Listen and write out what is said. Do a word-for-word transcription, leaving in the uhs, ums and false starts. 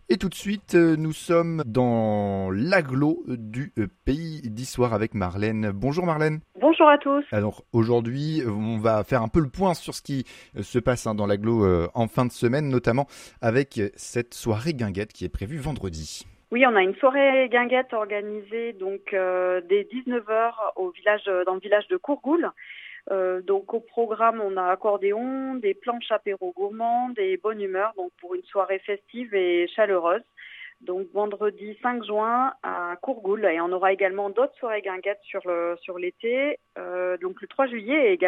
Et tout de suite, euh, nous sommes dans l'agglo du euh, Pays d'Issoire avec Marlène. Bonjour Marlène. Bonjour à tous. Alors aujourd'hui, on va faire un peu le point sur ce qui euh, se passe hein, dans l'agglo euh, en fin de semaine, notamment avec euh, cette soirée guinguette qui est prévue vendredi. Oui, on a une soirée guinguette organisée donc euh, dès dix-neuf heures au village, dans le village de Courgoul. Euh, donc au programme, on a accordéon, des planches apéro gourmandes et bonne humeur, donc pour une soirée festive et chaleureuse. Donc vendredi cinq juin à Courgoul, et on aura également d'autres soirées guinguettes sur le sur l'été. Euh, donc le trois juillet et également